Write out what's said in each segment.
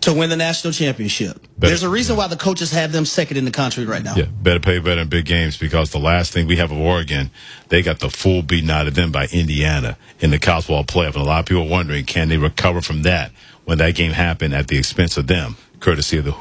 to win the national championship. There's a reason why the coaches have them second in the country right now. Yeah, better play better in big games, because the last thing we have of Oregon, they got the full beaten out of them by Indiana in the college football playoff. And a lot of people are wondering, can they recover from that when that game happened at the expense of them, courtesy of the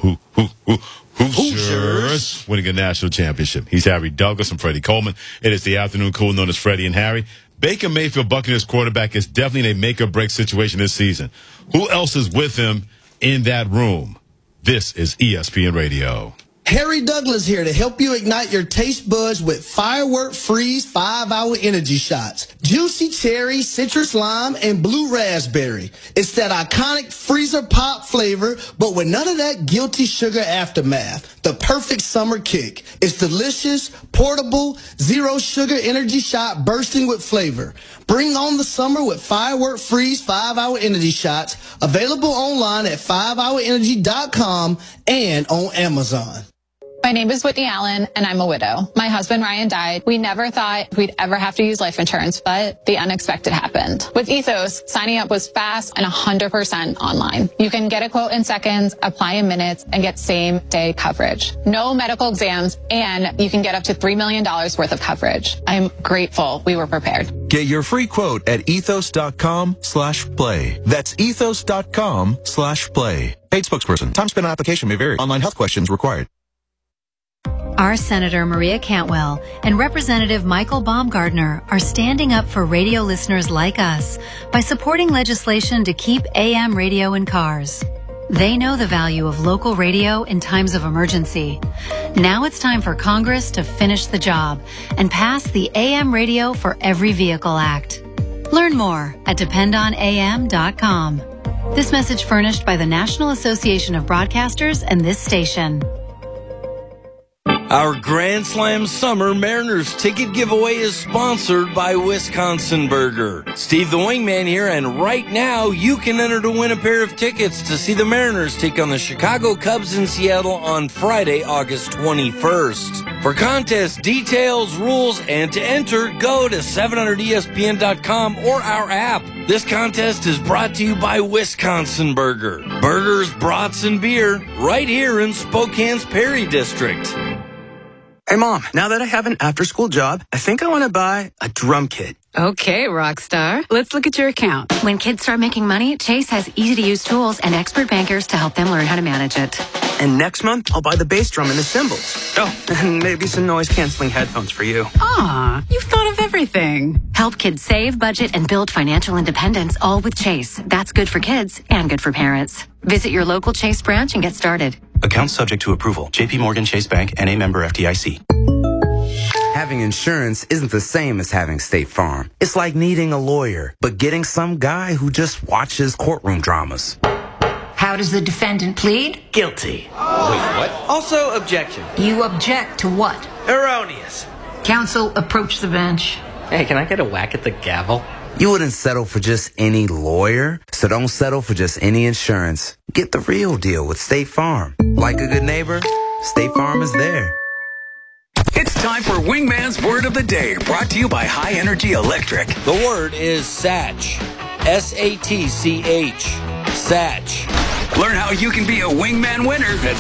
Hoosiers winning a national championship. He's Harry Douglas and Freddie Coleman. It is the afternoon cool known as Freddie and Harry. Baker Mayfield, Buccaneers quarterback, is definitely in a make-or-break situation this season. Who else is with him in that room? This is ESPN Radio. Harry Douglas here to help you ignite your taste buds with Firework Freeze 5-hour energy shots. Juicy cherry, citrus lime, and blue raspberry. It's that iconic freezer pop flavor, but with none of that guilty sugar aftermath. The perfect summer kick. It's delicious, portable, zero sugar energy shot bursting with flavor. Bring on the summer with Firework Freeze 5-hour energy shots. Available online at 5hourenergy.com and on Amazon. My name is Whitney Allen, and I'm a widow. My husband, Ryan, died. We never thought we'd ever have to use life insurance, but the unexpected happened. With Ethos, signing up was fast and 100% online. You can get a quote in seconds, apply in minutes, and get same-day coverage. No medical exams, and you can get up to $3 million worth of coverage. I'm grateful we were prepared. Get your free quote at ethos.com/play. That's ethos.com/play. Paid spokesperson. Time spent on application may vary. Online health questions required. Our Senator Maria Cantwell and Representative Michael Baumgardner are standing up for radio listeners like us by supporting legislation to keep AM radio in cars. They know the value of local radio in times of emergency. Now it's time for Congress to finish the job and pass the AM Radio for Every Vehicle Act. Learn more at dependonam.com. This message furnished by the National Association of Broadcasters and this station. Our Grand Slam Summer Mariners ticket giveaway is sponsored by Wisconsin Burger. Steve the Wingman here, and right now you can enter to win a pair of tickets to see the Mariners take on the Chicago Cubs in Seattle on Friday, August 21st. For contest details, rules, and to enter, go to 700ESPN.com or our app. This contest is brought to you by Wisconsin Burger. Burgers, brats, and beer right here in Spokane's Perry District. Hey, Mom, now that I have an after-school job, I think I want to buy a drum kit. Okay, Rockstar. Let's look at your account. When kids start making money, Chase has easy-to-use tools and expert bankers to help them learn how to manage it. And next month, I'll buy the bass drum and the cymbals. Oh, and maybe some noise-canceling headphones for you. Aw, you've thought of everything. Help kids save, budget, and build financial independence, all with Chase. That's good for kids and good for parents. Visit your local Chase branch and get started. Account subject to approval. J.P. Morgan Chase Bank, N.A. member FDIC. Having insurance isn't the same as having State Farm. It's like needing a lawyer, but getting some guy who just watches courtroom dramas. How does the defendant plead? Guilty. Wait, what? Also, objection. You object to what? Erroneous. Counsel, approach the bench. Hey, can I get a whack at the gavel? You wouldn't settle for just any lawyer, so don't settle for just any insurance. Get the real deal with State Farm. Like a good neighbor, State Farm is there. It's time for Wingman's Word of the Day, brought to you by High Energy Electric. The word is Satch. S-A-T-C-H. Satch. Learn how you can be a Wingman winner at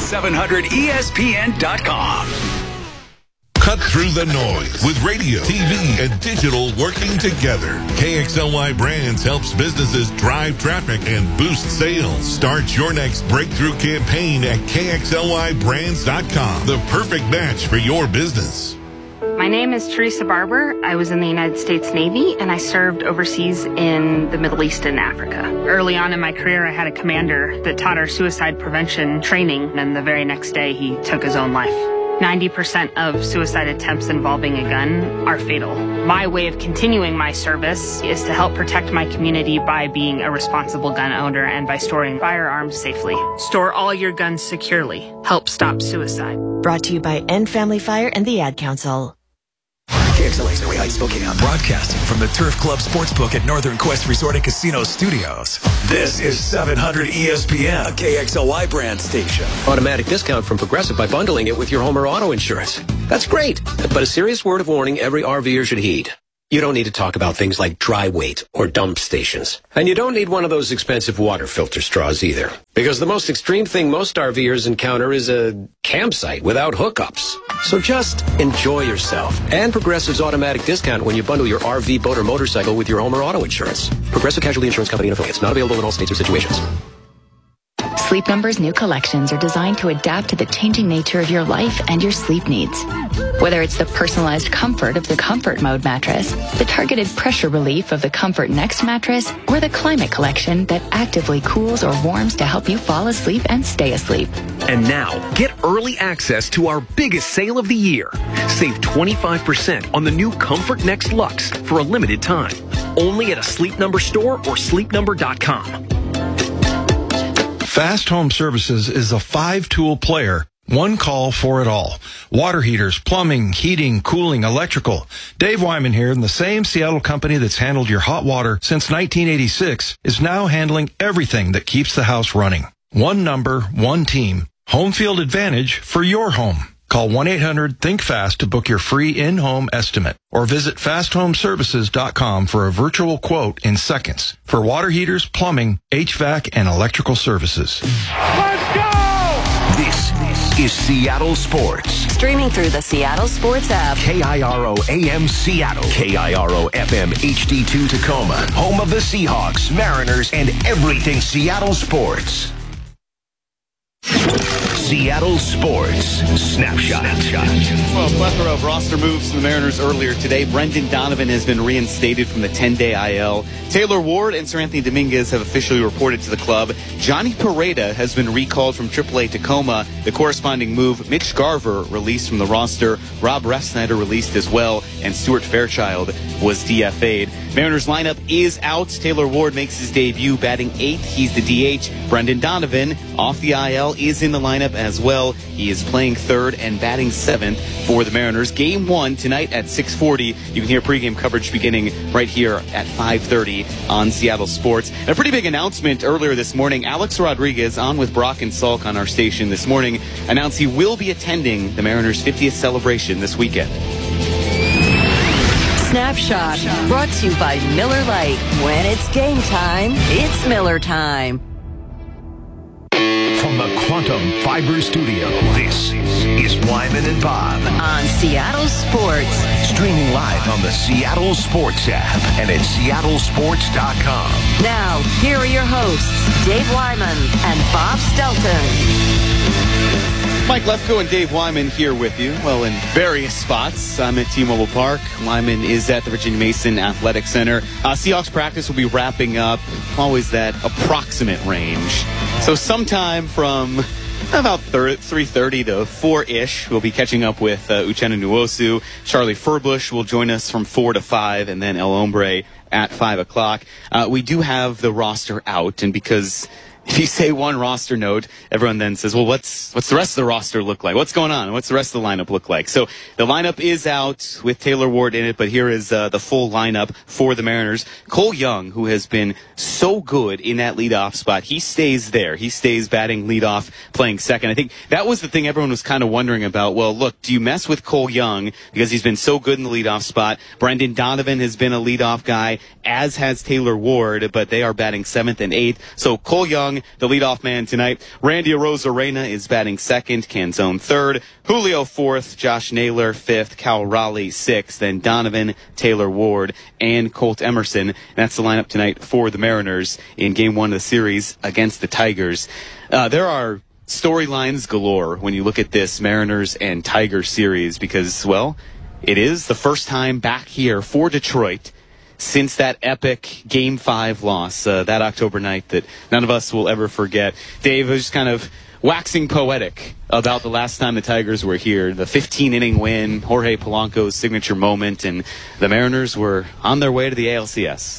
700ESPN.com. Cut through the noise with radio, TV, and digital working together. KXLY Brands helps businesses drive traffic and boost sales. Start your next breakthrough campaign at KXLYBrands.com. The perfect match for your business. My name is Teresa Barber. I was in the United States Navy, and I served overseas in the Middle East and Africa. Early on in my career, I had a commander that taught our suicide prevention training, and the very next day, he took his own life. 90% of suicide attempts involving a gun are fatal. My way of continuing my service is to help protect my community by being a responsible gun owner and by storing firearms safely. Store all your guns securely. Help stop suicide. Brought to you by End Family Fire and the Ad Council. KXLA's Norway Heights, Spokane, broadcasting from the Turf Club Sportsbook at Northern Quest Resort and Casino Studios. This is 700 ESPN, a KXLY brand station. Automatic discount from Progressive by bundling it with your home or auto insurance. That's great, but a serious word of warning every RVer should heed. You don't need to talk about things like dry weight or dump stations. And you don't need one of those expensive water filter straws either. Because the most extreme thing most RVers encounter is a campsite without hookups. So just enjoy yourself. And Progressive's automatic discount when you bundle your RV, boat, or motorcycle with your home or auto insurance. Progressive Casualty Insurance Company and affiliates. Not available in all states or situations. Sleep Number's new collections are designed to adapt to the changing nature of your life and your sleep needs. Whether it's the personalized comfort of the Comfort Mode mattress, the targeted pressure relief of the Comfort Next mattress, or the Climate Collection that actively cools or warms to help you fall asleep and stay asleep. And now, get early access to our biggest sale of the year. Save 25% on the new Comfort Next Luxe for a limited time. Only at a Sleep Number store or sleepnumber.com. Fast Home Services is a 5-tool player. One call for it all. Water heaters, plumbing, heating, cooling, electrical. Dave Wyman here, and the same Seattle company that's handled your hot water since 1986 is now handling everything that keeps the house running. One number, one team. Home field advantage for your home. Call 1-800-THINK-FAST to book your free in-home estimate, or visit fasthomeservices.com for a virtual quote in seconds for water heaters, plumbing, HVAC, and electrical services. Let's go! This is Seattle Sports. Streaming through the Seattle Sports app. KIRO AM Seattle. KIRO FM HD2 Tacoma. Home of the Seahawks, Mariners, and everything Seattle sports. Seattle Sports Snapshot. Well, a plethora of roster moves from the Mariners earlier today. Brendan Donovan has been reinstated from the 10-day IL. Taylor Ward and Sir Anthony Dominguez have officially reported to the club. Johnny Pereda has been recalled from AAA Tacoma. The corresponding move, Mitch Garver released from the roster. Rob Refsnyder released as well. And Stuart Fairchild was DFA'd. Mariners lineup is out. Taylor Ward makes his debut batting 8th. He's the DH. Brendan Donovan off the IL is in the lineup as well. He is playing 3rd and batting 7th for the Mariners. Game 1 tonight at 6:40. You can hear pregame coverage beginning right here at 5:30 on Seattle Sports. And a pretty big announcement earlier this morning. Alex Rodriguez, on with Brock and Salk on our station this morning, announced he will be attending the Mariners' 50th celebration this weekend. Snapshot, brought to you by Miller Lite. When it's game time, it's Miller time. From the Quantum Fiber Studio, this is Wyman and Bob. On Seattle Sports. Streaming live on the Seattle Sports app and at seattlesports.com. Now, here are your hosts, Dave Wyman and Bob Stelton. Mike Lefkoe and Dave Wyman here with you. Well, in various spots. I'm at T-Mobile Park. Wyman is at the Virginia Mason Athletic Center. Seahawks practice will be wrapping up. Always that approximate range. So sometime from about 3:30 to 4-ish, we'll be catching up with Uchenna Nwosu. Charlie Furbush will join us from 4 to 5, and then El Hombre at 5 o'clock. We do have the roster out, and because if you say one roster note, everyone then says, well, what's the rest of the roster look like? What's going on? What's the rest of the lineup look like? So the lineup is out with Taylor Ward in it, but here is the full lineup for the Mariners. Cole Young, who has been so good in that leadoff spot, he stays there. He stays batting leadoff, playing second. I think that was the thing everyone was kind of wondering about. Well, look, do you mess with Cole Young because he's been so good in the leadoff spot? Brendan Donovan has been a leadoff guy, as has Taylor Ward, but they are batting 7th and 8th. So Cole Young, the leadoff man tonight. Randy Arozarena is batting 2nd, Canzone 3rd, Julio 4th, Josh Naylor 5th, Cal Raleigh 6th, then Donovan, Taylor Ward, and Colt Emerson. And that's the lineup tonight for the Mariners in Game 1 of the series against the Tigers. There are storylines galore when you look at this Mariners and Tigers series because, well, it is the first time back here for Detroit since that epic Game 5 loss that October night that none of us will ever forget. Dave was kind of waxing poetic about the last time the Tigers were here, the 15-inning win, Jorge Polanco's signature moment, and the Mariners were on their way to the ALCS.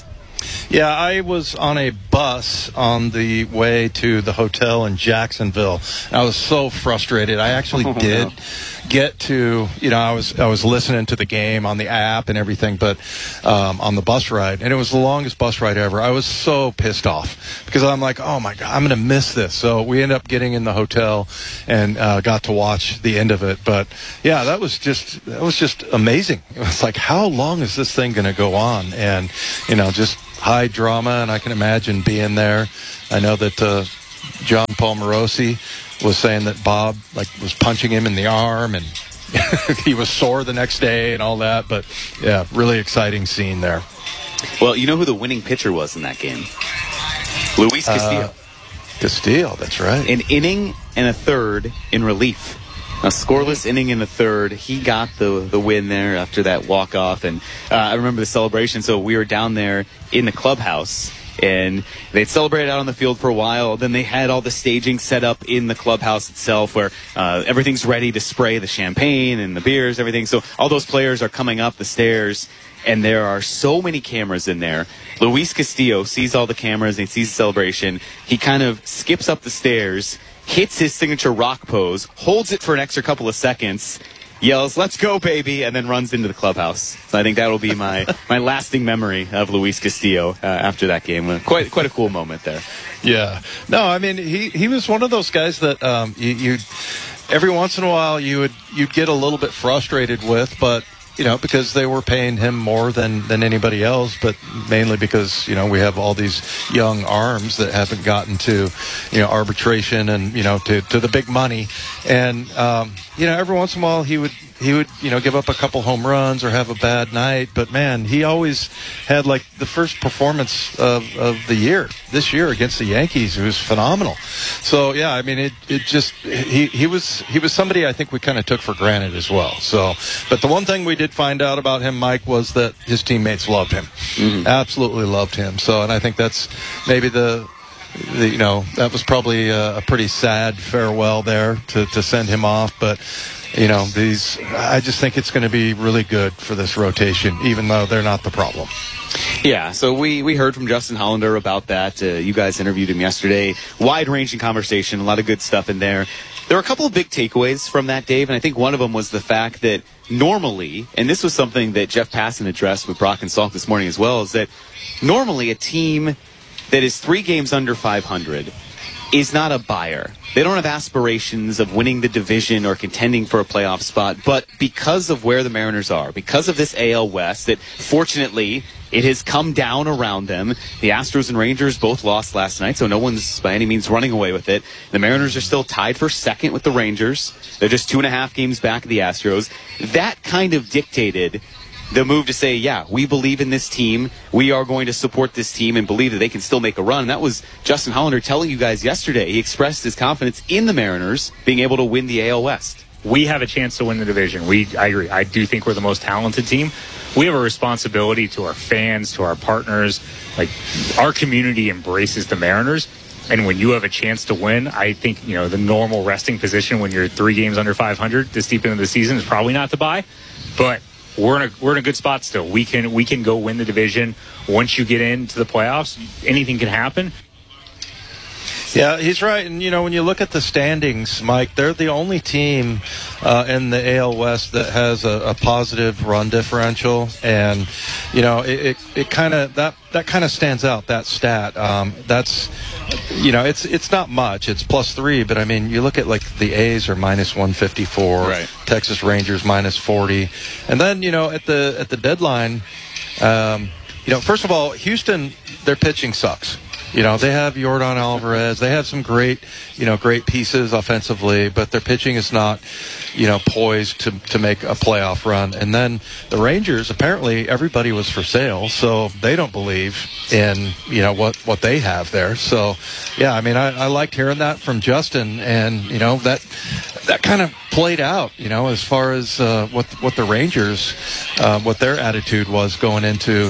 Yeah, I was on a bus on the way to the hotel in Jacksonville. I was so frustrated. I actually did get to, I was listening to the game on the app and everything, but on the bus ride, and it was the longest bus ride ever. I was so pissed off because I'm like, oh my God, I'm going to miss this. So we ended up getting in the hotel and got to watch the end of it. But yeah, that was just amazing. It was like, how long is this thing going to go on? And, just high drama, and I can imagine being there. I know that John Paul Morosi was saying that Bob was punching him in the arm, and he was sore the next day and all that. But yeah, really exciting scene there. Well, you know who the winning pitcher was in that game? Luis Castillo. Castillo, that's right. An inning and a third in relief. A scoreless inning in the third. He got the win there after that walk-off. And I remember the celebration. So we were down there in the clubhouse, and they'd celebrated out on the field for a while. Then they had all the staging set up in the clubhouse itself where everything's ready to spray the champagne and the beers, everything. So all those players are coming up the stairs, and there are so many cameras in there. Luis Castillo sees all the cameras and he sees the celebration. He kind of skips up the stairs, hits his signature rock pose, holds it for an extra couple of seconds, yells, "Let's go, baby," and then runs into the clubhouse. So I think that'll be my lasting memory of Luis Castillo after that game. Quite a cool moment there. Yeah. No, I mean, he was one of those guys that you every once in a while you'd get a little bit frustrated with, but because they were paying him more than anybody else, but mainly because, we have all these young arms that haven't gotten to, arbitration and, to the big money. And, every once in a while he would, give up a couple home runs or have a bad night. But, man, he always had, the first performance of the year, this year against the Yankees. It was phenomenal. So, yeah, I mean, he was somebody I think we kind of took for granted as well. So, but the one thing we did find out about him, Mike, was that his teammates loved him. Mm-hmm. Absolutely loved him. So, and I think that's maybe that was probably a pretty sad farewell there to send him off. But, I just think it's going to be really good for this rotation, even though they're not the problem. Yeah, so we heard from Justin Hollander about that. You guys interviewed him yesterday. Wide-ranging conversation, a lot of good stuff in there. There were a couple of big takeaways from that, Dave, and I think one of them was the fact that normally, and this was something that Jeff Passan addressed with Brock and Salk this morning as well, is that normally a team that is 3 games under 500 is not a buyer. They don't have aspirations of winning the division or contending for a playoff spot, but because of where the Mariners are, because of this AL West, that fortunately it has come down around them. The Astros and Rangers both lost last night, so no one's by any means running away with it. The Mariners are still tied for second with the Rangers. They're just 2.5 games back of the Astros. That kind of dictated the move to say, yeah, we believe in this team. We are going to support this team and believe that they can still make a run. And that was Justin Hollander telling you guys yesterday. He expressed his confidence in the Mariners being able to win the AL West. We have a chance to win the division. I agree. I do think we're the most talented team. We have a responsibility to our fans, to our partners. Our community embraces the Mariners. And when you have a chance to win, I think, the normal resting position when you're 3 games under 500 this deep into the season is probably not to buy. But we're in a good spot still. We can go win the division. Once you get into the playoffs, anything can happen. Yeah, he's right. And, when you look at the standings, Mike, they're the only team in the AL West that has a positive run differential. And, it kind of that kind of stands out, that stat. That's, it's not much. It's +3. But, I mean, you look at, the A's are -154. Right. Texas Rangers -40. And then, at the deadline, first of all, Houston, their pitching sucks. They have Yordan Alvarez. They have some great pieces offensively, but their pitching is not, poised to make a playoff run. And then the Rangers, apparently everybody was for sale, so they don't believe in, what they have there. So, yeah, I mean, I liked hearing that from Justin, and, that kind of played out, as far as what the Rangers, what their attitude was going into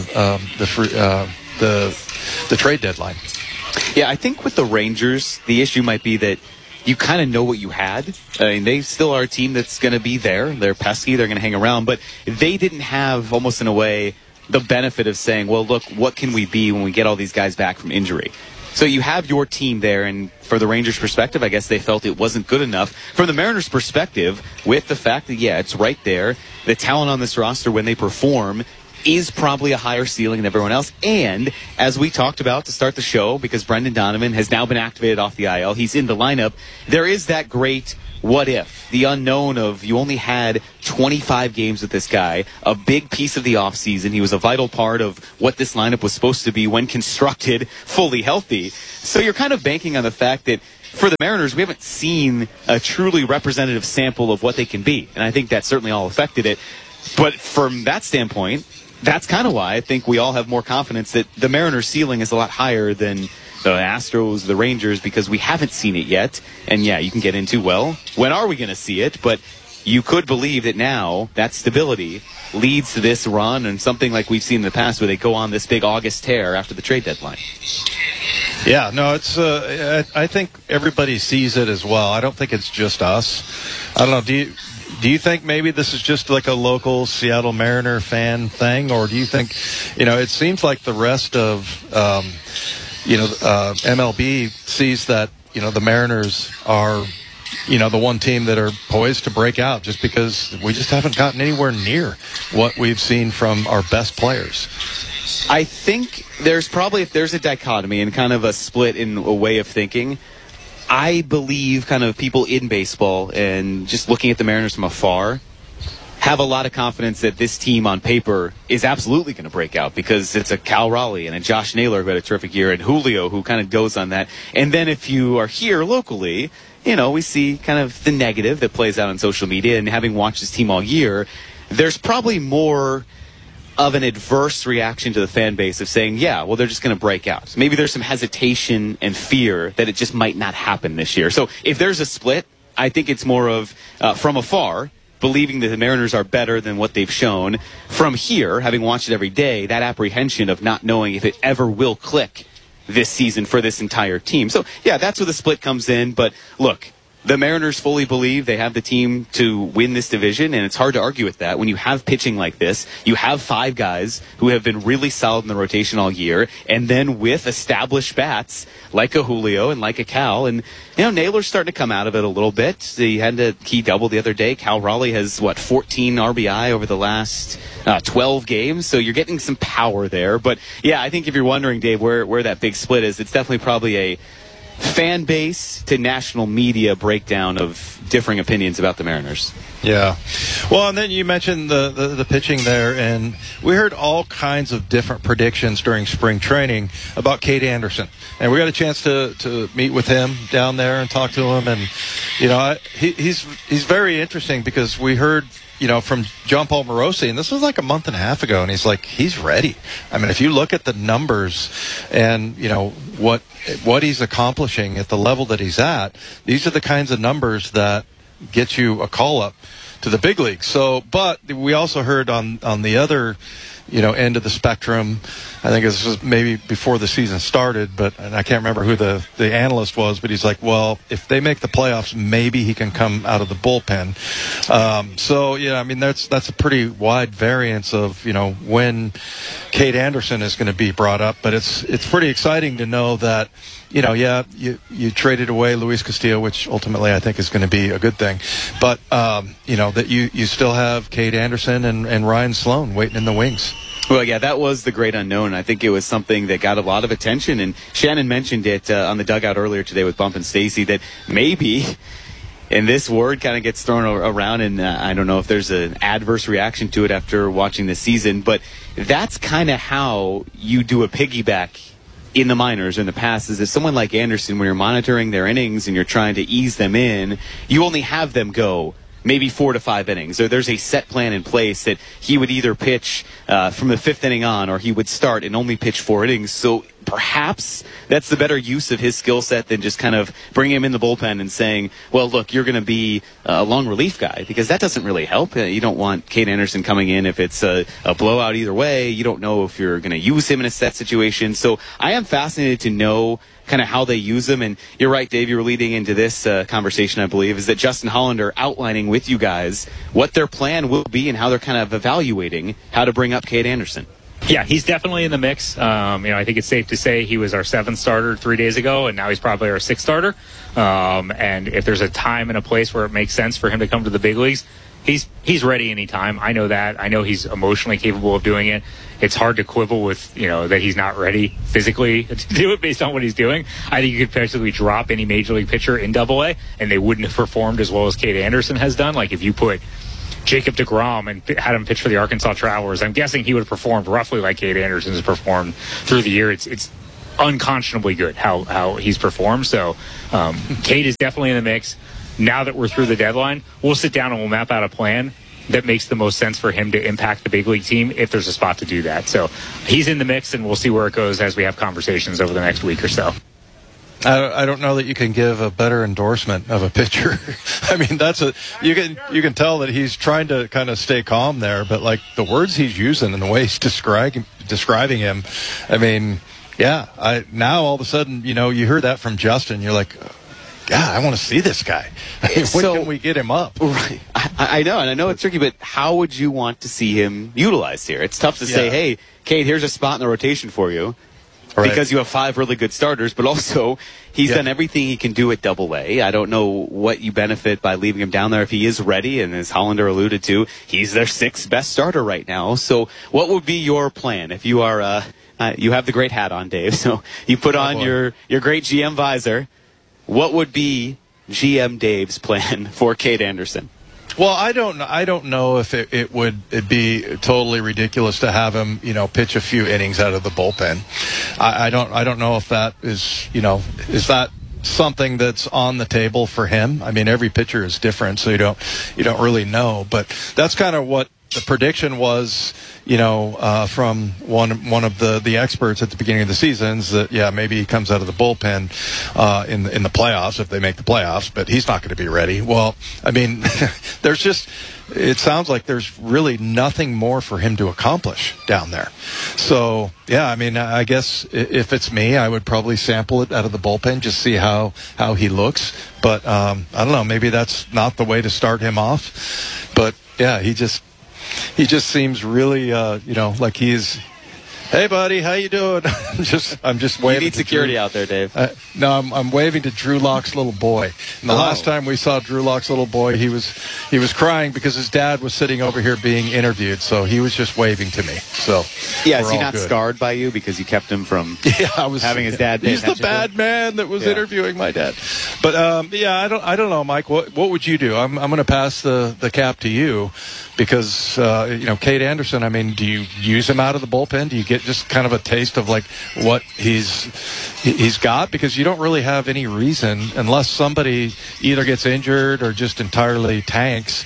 the trade deadline. Yeah, I think with the Rangers, the issue might be that you kind of know what you had. I mean, they still are a team that's going to be there. They're pesky. They're going to hang around. But they didn't have, almost in a way, the benefit of saying, well, look, what can we be when we get all these guys back from injury? So you have your team there, and for the Rangers' perspective, I guess they felt it wasn't good enough. From the Mariners' perspective, with the fact that, yeah, it's right there, the talent on this roster when they perform is probably a higher ceiling than everyone else. And as we talked about to start the show, because Brendan Donovan has now been activated off the IL, he's in the lineup, there is that great what if, the unknown of you only had 25 games with this guy, a big piece of the offseason. He was a vital part of what this lineup was supposed to be when constructed, fully healthy. So you're kind of banking on the fact that for the Mariners, we haven't seen a truly representative sample of what they can be. And I think that certainly all affected it. But from that standpoint, that's kind of why I think we all have more confidence that the Mariners' ceiling is a lot higher than the Astros, the Rangers, because we haven't seen it yet. And yeah, you can get into, well, when are we going to see it? But you could believe that now that stability leads to this run and something like we've seen in the past where they go on this big August tear after the trade deadline. Yeah, no, it's. I think everybody sees it as well. I don't think it's just us. I don't know. Do you think maybe this is just like a local Seattle Mariner fan thing, or do you think, it seems like the rest of MLB sees that, the Mariners are, the one team that are poised to break out just because we just haven't gotten anywhere near what we've seen from our best players. I think there's probably, if there's a dichotomy and kind of a split in a way of thinking, I believe kind of people in baseball and just looking at the Mariners from afar have a lot of confidence that this team on paper is absolutely going to break out because it's a Cal Raleigh and a Josh Naylor who had a terrific year and Julio who kind of goes on that. And then if you are here locally, we see kind of the negative that plays out on social media, and having watched this team all year, there's probably more of an adverse reaction to the fan base of saying, yeah, well, they're just going to break out. Maybe there's some hesitation and fear that it just might not happen this year. So if there's a split, I think it's more of from afar, believing that the Mariners are better than what they've shown. From here, having watched it every day, that apprehension of not knowing if it ever will click this season for this entire team. So, yeah, that's where the split comes in. But, look, the Mariners fully believe they have the team to win this division, and it's hard to argue with that. When you have pitching like this, you have 5 guys who have been really solid in the rotation all year, and then with established bats like a Julio and like a Cal, and Naylor's starting to come out of it a little bit. He had a key double the other day. Cal Raleigh has, 14 RBI over the last 12 games, so you're getting some power there. But, yeah, I think if you're wondering, Dave, where that big split is, it's definitely probably a fan base to national media breakdown of differing opinions about the Mariners. Yeah. Well, and then you mentioned the pitching there, and we heard all kinds of different predictions during spring training about Cade Anderson. And we got a chance to meet with him down there and talk to him. And, he's very interesting because we heard, from John Paul Morosi, and this was like a month and a half ago, and he's like, he's ready. I mean, if you look at the numbers and, what he's accomplishing at the level that he's at, these are the kinds of numbers that get you a call-up to the big leagues. So, but we also heard on the other, end of the spectrum, I think this was maybe before the season started, and I can't remember who the analyst was, but he's like, well, if they make the playoffs, maybe he can come out of the bullpen. That's a pretty wide variance of, when Cade Anderson is going to be brought up, but it's pretty exciting to know that, you traded away Luis Castillo, which ultimately I think is going to be a good thing. But, that you still have Cade Anderson and Ryan Sloan waiting in the wings. Well, yeah, that was the great unknown. I think it was something that got a lot of attention. And Shannon mentioned it on the dugout earlier today with Bump and Stacy that maybe, and this word kind of gets thrown around, and I don't know if there's an adverse reaction to it after watching this season, but that's kind of how you do a piggyback in the minors in the past, is that someone like Anderson, when you're monitoring their innings and you're trying to ease them in, you only have them go maybe 4 to 5 innings. Or there's a set plan in place that he would either pitch from the 5th inning on, or he would start and only pitch 4 innings. So perhaps that's the better use of his skill set than just kind of bringing him in the bullpen and saying, well, look, you're going to be a long relief guy, because that doesn't really help. You don't want Cade Anderson coming in if it's a blowout either way. You don't know if you're going to use him in a set situation. So I am fascinated to know kind of how they use him. And you're right, Dave, you were leading into this conversation, I believe, is that Justin Hollander outlining with you guys what their plan will be and how they're kind of evaluating how to bring up Cade Anderson. Yeah, he's definitely in the mix. I think it's safe to say he was our 7th starter 3 days ago, and now he's probably our 6th starter. And if there's a time and a place where it makes sense for him to come to the big leagues, he's ready anytime. I know that. I know he's emotionally capable of doing it. It's hard to quibble with, that he's not ready physically to do it based on what he's doing. I think you could basically drop any major league pitcher in Double-A, and they wouldn't have performed as well as Cade Anderson has done. Like if you put Jacob deGrom and had him pitch for the Arkansas Travelers, I'm guessing he would have performed roughly like Cade Anderson has performed through the year. It's unconscionably good how he's performed. So Cade is definitely in the mix. Now that we're through the deadline, we'll sit down and we'll map out a plan that makes the most sense for him to impact the big league team if there's a spot to do that. So he's in the mix, and we'll see where it goes as we have conversations over the next week or so. I don't know that you can give a better endorsement of a pitcher. I mean, you can tell that he's trying to kind of stay calm there, but like the words he's using and the way he's describing him, I mean, yeah. Now all of a sudden, you heard that from Justin, you're like, God, I want to see this guy. When can we get him up? Right. I know, and I know it's tricky, but how would you want to see him utilized here? It's tough to say, hey, Cade, here's a spot in the rotation for you. Right. Because you have 5 really good starters, but also he's done everything he can do at Double-A. I don't know what you benefit by leaving him down there if he is ready, and as Hollander alluded to, he's their 6th best starter right now. So what would be your plan if you are you have the great hat on, Dave, so you put on your great GM visor. What would be GM Dave's plan for Cade Anderson? Well, I don't know if it'd be totally ridiculous to have him, pitch a few innings out of the bullpen. I don't know if that is that something that's on the table for him. I mean, every pitcher is different, so you don't really know. But that's kind of what the prediction was, from one of the experts at the beginning of the season, is that maybe he comes out of the bullpen in the playoffs if they make the playoffs, but he's not going to be ready. Well, I mean, it sounds like there's really nothing more for him to accomplish down there. So I mean, I guess if it's me, I would probably sample it out of the bullpen, just see how he looks. But I don't know, maybe that's not the way to start him off. But he just seems really, like he's, hey buddy, how you doing? I'm just waving. You need security out there, Dave. No, I'm waving to Drew Lock's little boy. And the last time we saw Drew Lock's little boy, he was crying because his dad was sitting over here being interviewed. So he was just waving to me. So is he not scarred by you because you kept him from having his dad? He's the bad man that was interviewing my dad. But I don't know, Mike. What would you do? I'm going to pass the cap to you because Cade Anderson. I mean, do you use him out of the bullpen? Do you get just kind of a taste of like what he's got, because you don't really have any reason unless somebody either gets injured or just entirely tanks.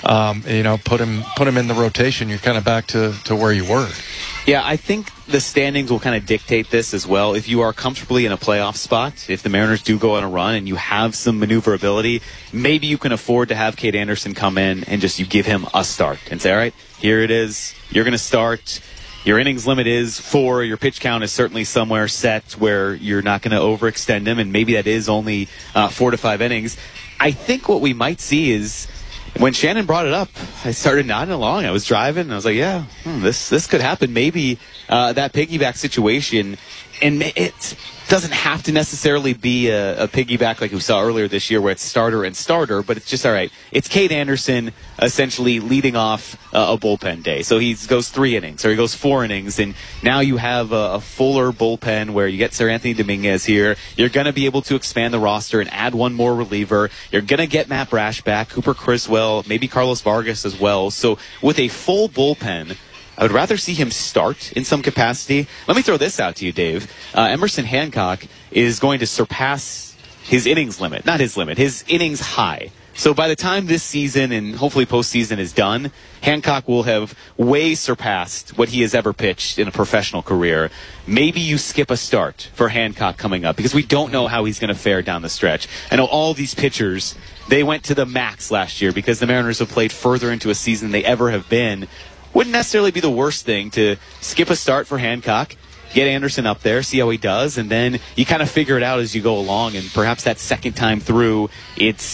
Put him in the rotation. You're kind of back to where you were. Yeah, I think the standings will kind of dictate this as well. If you are comfortably in a playoff spot, if the Mariners do go on a run and you have some maneuverability, maybe you can afford to have Cade Anderson come in and just you give him a start and say, all right, here it is. You're going to start. Your innings limit is 4. Your pitch count is certainly somewhere set where you're not going to overextend him, and maybe that is only 4 to 5 innings. I think what we might see is when Shannon brought it up, I started nodding along. I was driving, and I was like, this could happen. Maybe that piggyback situation, and it doesn't have to necessarily be a piggyback like we saw earlier this year where it's starter and starter, but it's just, all right, it's Cade Anderson essentially leading off a bullpen day. So he goes 3 innings or he goes 4 innings, and now you have a fuller bullpen where you get Sir Anthony Dominguez here. You're going to be able to expand the roster and add one more reliever. You're going to get Matt Brash back, Cooper Criswell, maybe Carlos Vargas as well. So with a full bullpen, I would rather see him start in some capacity. Let me throw this out to you, Dave. Emerson Hancock is going to surpass his innings limit. Not his limit, his innings high. So by the time this season and hopefully postseason is done, Hancock will have way surpassed what he has ever pitched in a professional career. Maybe you skip a start for Hancock coming up because we don't know how he's going to fare down the stretch. I know all these pitchers, they went to the max last year because the Mariners have played further into a season than they ever have been. Wouldn't necessarily be the worst thing to skip a start for Hancock, get Anderson up there, see how he does, and then you kind of figure it out as you go along, and perhaps that second time through, it's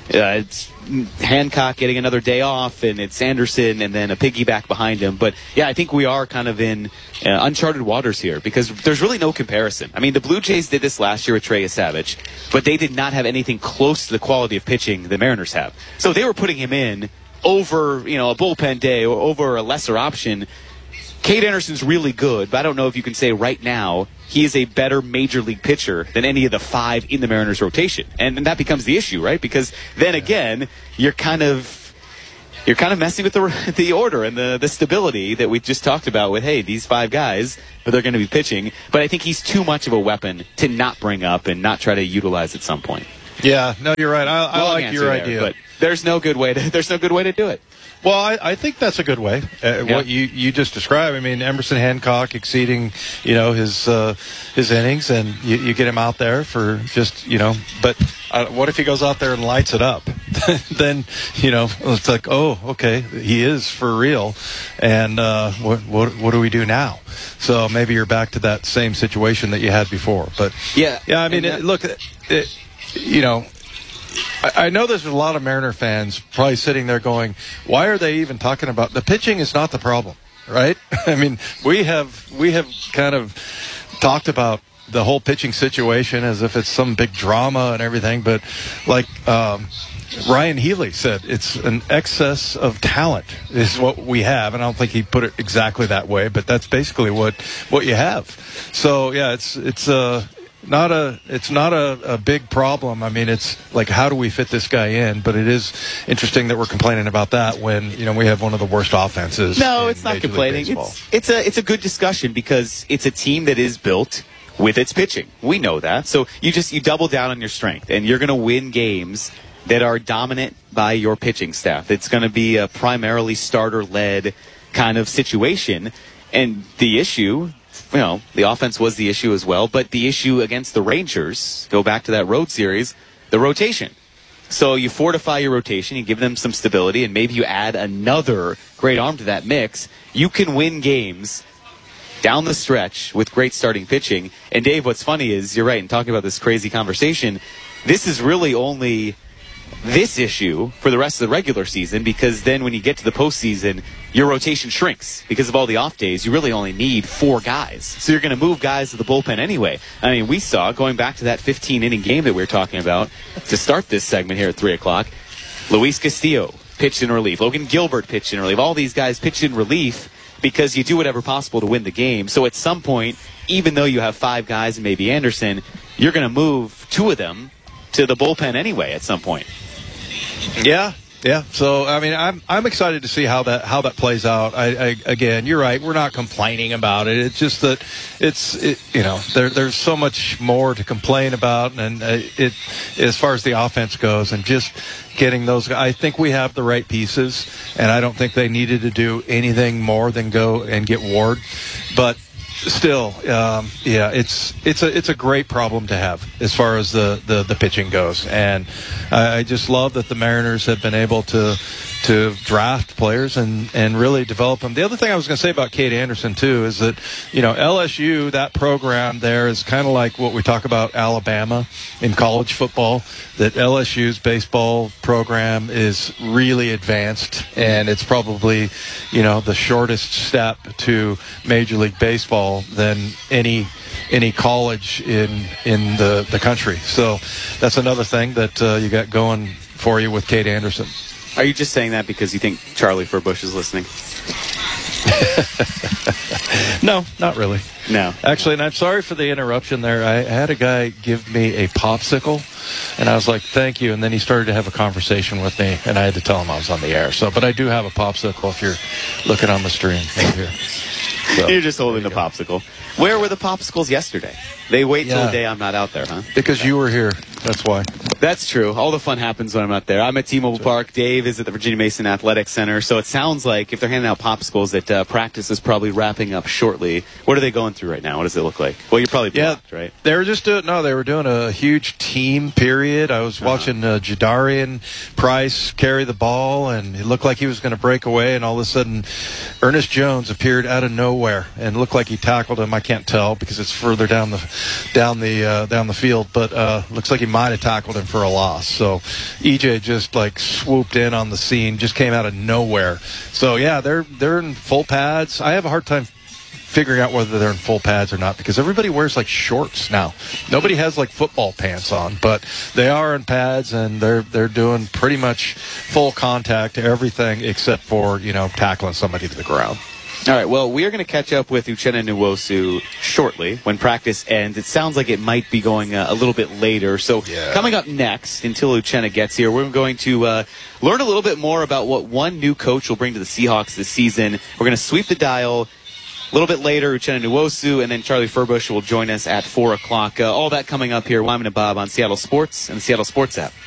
It's Hancock getting another day off, and it's Anderson, and then a piggyback behind him. But, yeah, I think we are kind of in uncharted waters here because there's really no comparison. I mean, the Blue Jays did this last year with Trey Savage, but they did not have anything close to the quality of pitching the Mariners have. So they were putting him in over, a bullpen day or over a lesser option. Cade Anderson's really good, but I don't know if you can say right now he is a better major league pitcher than any of the 5 in the Mariners rotation. And that becomes the issue, right? Because then again, you're kind of messing with the order and the stability that we just talked about with, hey, these 5 guys, but they're going to be pitching. But I think he's too much of a weapon to not bring up and not try to utilize at some point. Yeah, no, you're right. I like your idea. But there's no good way to do it. Well, I think that's a good way. What you just described. I mean, Emerson Hancock exceeding, his innings, and you get him out there for just, But what if he goes out there and lights it up? Then it's like, oh, okay, he is for real. And what do we do now? So maybe you're back to that same situation that you had before. But yeah. I mean, I know there's a lot of Mariner fans probably sitting there going, why are they even talking about the pitching is not the problem, right? I mean, we have kind of talked about the whole pitching situation as if it's some big drama and everything, but like Ryan Healy said, it's an excess of talent is what we have, and I don't think he put it exactly that way, but that's basically what you have. So yeah, it's not a big problem. I mean, it's like, how do we fit this guy in? But it is interesting that we're complaining about that when we have one of the worst offenses. No, it's not complaining. It's a good discussion because it's a team that is built with its pitching. We know that. So you double down on your strength, and you're going to win games that are dominant by your pitching staff. It's going to be a primarily starter-led kind of situation, and the issue. The offense was the issue as well, but the issue against the Rangers, go back to that road series, the rotation. So you fortify your rotation, you give them some stability, and maybe you add another great arm to that mix. You can win games down the stretch with great starting pitching. And Dave, what's funny is, you're right, in talking about this crazy conversation, this is really only this issue for the rest of the regular season, because then when you get to the postseason, your rotation shrinks because of all the off days. You really only need 4 guys. So you're going to move guys to the bullpen anyway. I mean, we saw, going back to that 15-inning game that we were talking about to start this segment here at 3 o'clock, Luis Castillo pitched in relief. Logan Gilbert pitched in relief. All these guys pitched in relief because you do whatever possible to win the game. So at some point, even though you have 5 guys and maybe Anderson, you're going to move 2 of them to the bullpen anyway at some point. Yeah. So I mean, I'm excited to see how that plays out. Again, you're right. We're not complaining about it. It's just that there's so much more to complain about, and as far as the offense goes, and just getting those. I think we have the right pieces, and I don't think they needed to do anything more than go and get Ward, but. Still, it's a great problem to have as far as the pitching goes, and I just love that the Mariners have been able to draft players and really develop them. The other thing I was going to say about Cade Anderson too is that LSU, that program there is kind of like what we talk about Alabama in college football. That LSU's baseball program is really advanced, and it's probably the shortest step to Major League Baseball than any college in the country. So that's another thing that you got going for you with Cade Anderson. Are you just saying that because you think Charlie Furbush is listening? No, not really. No. Actually, and I'm sorry for the interruption there. I had a guy give me a popsicle, and I was like, thank you. And then he started to have a conversation with me, and I had to tell him I was on the air. But I do have a popsicle if you're looking on the stream right here. So, you're just holding the popsicle. Where were the popsicles yesterday? They wait till the day I'm not out there, huh? Because you were here. That's why. That's true. All the fun happens when I'm not there. I'm at T-Mobile Park. Dave is at the Virginia Mason Athletic Center. So it sounds like if they're handing out popsicles that practice is probably wrapping up shortly. What are they going through right now? What does it look like? Well, you're probably blocked, right? They were doing a huge team period. I was watching Jadarian Price carry the ball, and it looked like he was going to break away, and all of a sudden Ernest Jones appeared out of nowhere and looked like he tackled him. I can't tell because it's further down the field, but looks like he might have tackled him for a loss. So EJ just like swooped in on the scene, just came out of nowhere. So yeah, they're in full pads. I have a hard time figuring out whether they're in full pads or not because everybody wears like shorts now. Nobody has like football pants on, but they are in pads and they're doing pretty much full contact everything except for, tackling somebody to the ground. All right, well, we are going to catch up with Uchenna Nwosu shortly when practice ends. It sounds like it might be going a little bit later. So coming up next, until Uchenna gets here, we're going to learn a little bit more about what one new coach will bring to the Seahawks this season. We're going to sweep the dial. A little bit later, Uchenna Nwosu, and then Charlie Furbush will join us at 4 o'clock. All that coming up here, Wyman and Bob on Seattle Sports and the Seattle Sports app.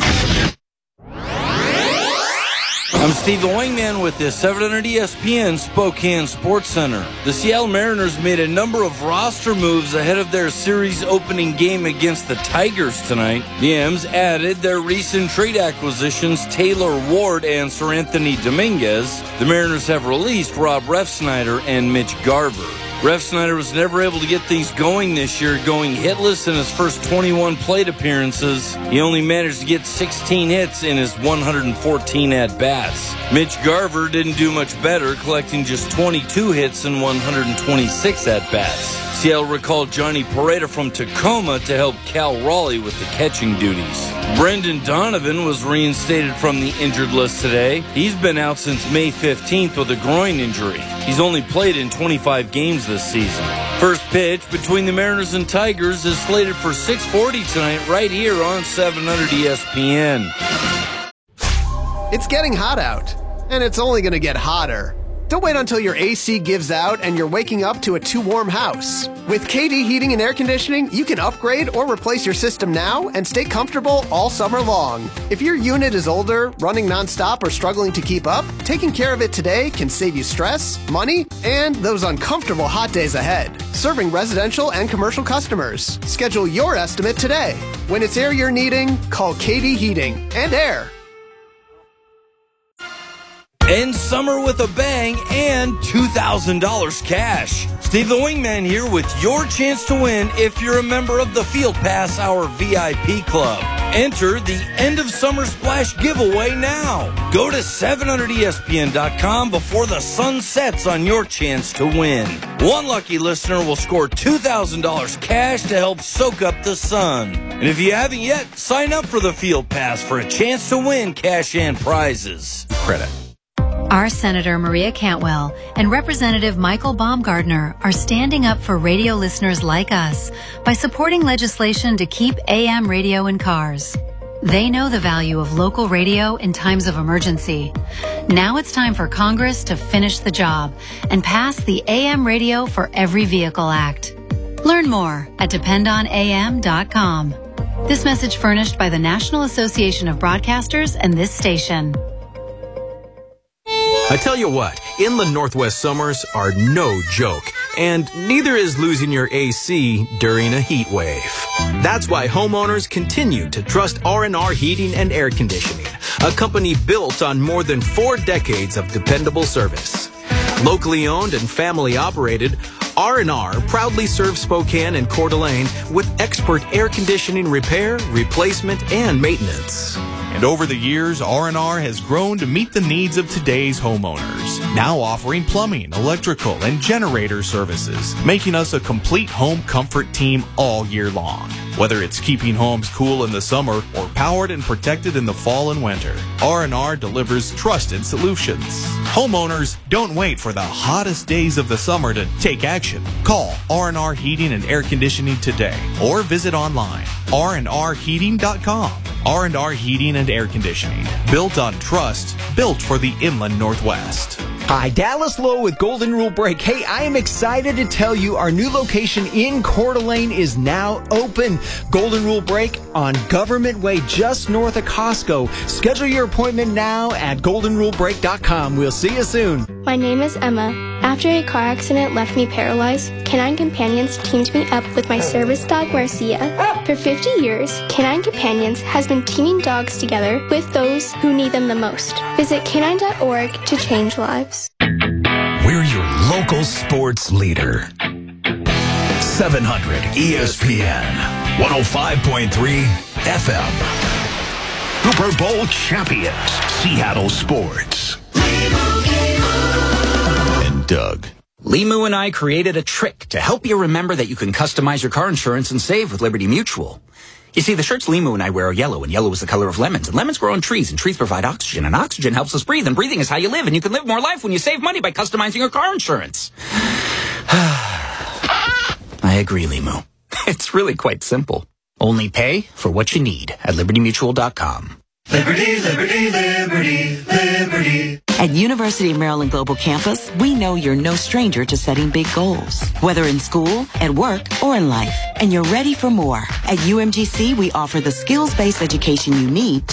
I'm Steve the Wingman with the 700 ESPN Spokane Sports Center. The Seattle Mariners made a number of roster moves ahead of their series opening game against the Tigers tonight. The M's added their recent trade acquisitions Taylor Ward and Sir Anthony Dominguez. The Mariners have released Rob Refsnyder and Mitch Garver. Refsnyder was never able to get things going this year, going hitless in his first 21 plate appearances. He only managed to get 16 hits in his 114 at-bats. Mitch Garver didn't do much better, collecting just 22 hits in 126 at-bats. Seattle recalled Johnny Pareda from Tacoma to help Cal Raleigh with the catching duties. Brendan Donovan was reinstated from the injured list today. He's been out since May 15th with a groin injury. He's only played in 25 games this season. First pitch between the Mariners and Tigers is slated for 6:40 tonight right here on 700 ESPN. It's getting hot out, and it's only going to get hotter. Don't wait until your AC gives out and you're waking up to a too warm house. With KD Heating and Air Conditioning, you can upgrade or replace your system now and stay comfortable all summer long. If your unit is older, running nonstop, or struggling to keep up, taking care of it today can save you stress, money, and those uncomfortable hot days ahead. Serving residential and commercial customers. Schedule your estimate today. When it's air you're needing, call KD Heating and Air. End summer with a bang and $2,000 cash. Steve the Wingman here with your chance to win if you're a member of the Field Pass Hour VIP Club. Enter the End of Summer Splash giveaway now. Go to 700ESPN.com before the sun sets on your chance to win. One lucky listener will score $2,000 cash to help soak up the sun. And if you haven't yet, sign up for the Field Pass for a chance to win cash and prizes. Credit. Our Senator Maria Cantwell and Representative Michael Baumgardner are standing up for radio listeners like us by supporting legislation to keep AM radio in cars. They know the value of local radio in times of emergency. Now it's time for Congress to finish the job and pass the AM Radio for Every Vehicle Act. Learn more at dependonam.com. This message furnished by the National Association of Broadcasters and this station. I tell you what, inland Northwest summers are no joke, and neither is losing your AC during a heat wave. That's why homeowners continue to trust R&R Heating and Air Conditioning, a company built on more than 4 decades of dependable service. Locally owned and family operated, R&R proudly serves Spokane and Coeur d'Alene with expert air conditioning repair, replacement, and maintenance. And over the years, R&R has grown to meet the needs of today's homeowners, now offering plumbing, electrical, and generator services, making us a complete home comfort team all year long. Whether it's keeping homes cool in the summer or powered and protected in the fall and winter, R&R delivers trusted solutions. Homeowners, don't wait for the hottest days of the summer to take action. Call R&R Heating and Air Conditioning today or visit online, rnrheating.com. R&R Heating and Air Conditioning. Built on trust, built for the inland Northwest. Hi, Dallas Lowe with Golden Rule Break. Hey, I am excited to tell you our new location in Coeur d'Alene is now open. Golden Rule Break on Government Way, just north of Costco. Schedule your appointment now at goldenrulebreak.com. We'll see you soon. My name is Emma. After a car accident left me paralyzed, Canine Companions teamed me up with my service dog, Marcia. For 50 years, Canine Companions has been teaming dogs together with those who need them the most. Visit canine.org to change lives. We're your local sports leader. 700 ESPN, 105.3 FM. Super Bowl champions, Seattle Sports. And Doug. Limu and I created a trick to help you remember that you can customize your car insurance and save with Liberty Mutual. You see, the shirts Limu and I wear are yellow, and yellow is the color of lemons, and lemons grow on trees, and trees provide oxygen, and oxygen helps us breathe, and breathing is how you live, and you can live more life when you save money by customizing your car insurance. I agree, Limu. It's really quite simple. Only pay for what you need at libertymutual.com. Liberty, liberty, liberty, liberty. At University of Maryland Global Campus, we know you're no stranger to setting big goals, whether in school, at work, or in life. And you're ready for more. At UMGC, we offer the skills-based education you need